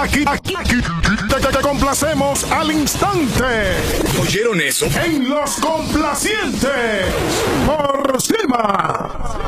Te complacemos al instante. ¿Oyeron eso? En Los Complacientes por Silva.